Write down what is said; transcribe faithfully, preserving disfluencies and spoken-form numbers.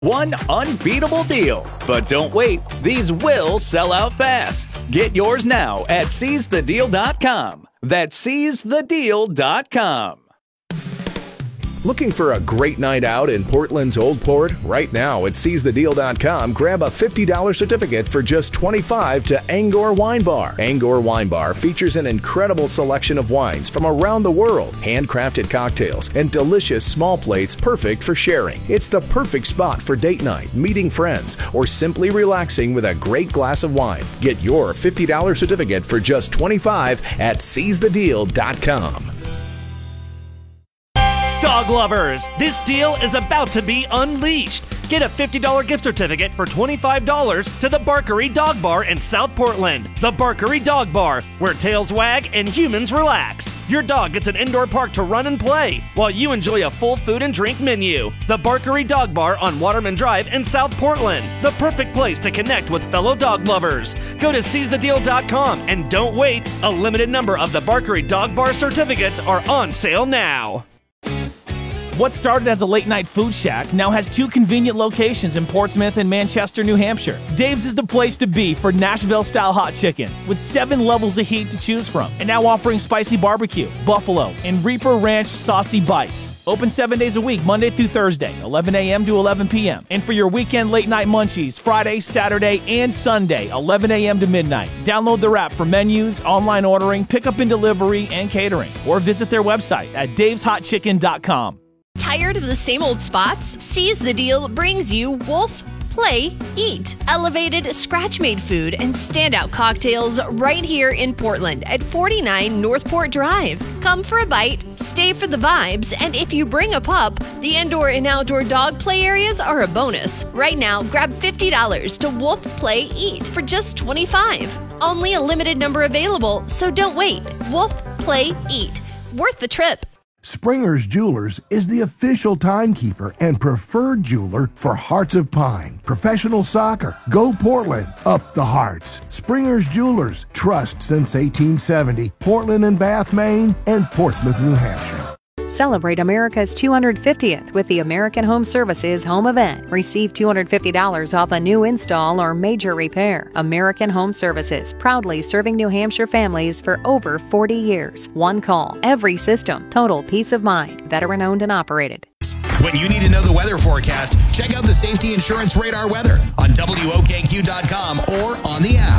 One unbeatable deal. But don't wait, these will sell out fast. Get yours now at seize the deal dot com. That's seize the deal dot com. Looking for a great night out in Portland's Old Port? Right now at seize the deal dot com, grab a fifty dollars certificate for just twenty-five dollars to Angor Wine Bar. Angor Wine Bar features an incredible selection of wines from around the world, handcrafted cocktails, and delicious small plates perfect for sharing. It's the perfect spot for date night, meeting friends, or simply relaxing with a great glass of wine. Get your fifty dollars certificate for just twenty-five dollars at seize the deal dot com. Dog lovers, this deal is about to be unleashed. Get a fifty dollars gift certificate for twenty-five dollars to the Barkery Dog Bar in South Portland. The Barkery Dog Bar, where tails wag and humans relax. Your dog gets an indoor park to run and play, while you enjoy a full food and drink menu. The Barkery Dog Bar on Waterman Drive in South Portland. The perfect place to connect with fellow dog lovers. Go to seize the deal dot com and don't wait. A limited number of the Barkery Dog Bar certificates are on sale now. What started as a late-night food shack now has two convenient locations in Portsmouth and Manchester, New Hampshire. Dave's is the place to be for Nashville-style hot chicken, with seven levels of heat to choose from, and now offering spicy barbecue, buffalo, and Reaper Ranch saucy bites. Open seven days a week, Monday through Thursday, eleven a.m. to eleven p.m. And for your weekend late-night munchies, Friday, Saturday, and Sunday, eleven a.m. to midnight. Download their app for menus, online ordering, pickup and delivery, and catering. Or visit their website at daves hot chicken dot com. Tired of the same old spots? Seize the Deal brings you Wolf, Play, Eat. Elevated, scratch-made food and standout cocktails right here in Portland at forty-nine Northport Drive. Come for a bite, stay for the vibes, and if you bring a pup, the indoor and outdoor dog play areas are a bonus. Right now, grab fifty dollars to Wolf, Play, Eat for just twenty-five dollars. Only a limited number available, so don't wait. Wolf, Play, Eat. Worth the trip. Springer's Jewelers is the official timekeeper and preferred jeweler for Hearts of Pine. Professional soccer. Go Portland. Up the Hearts. Springer's Jewelers. Trust since eighteen seventy. Portland and Bath, Maine, and Portsmouth, New Hampshire. Celebrate America's two hundred fiftieth with the American Home Services Home Event. Receive two hundred fifty dollars off a new install or major repair. American Home Services, proudly serving New Hampshire families for over forty years. One call, every system, total peace of mind. Veteran owned and operated. When you need to know the weather forecast, check out the Safety Insurance Radar weather on W O K Q dot com or on the app.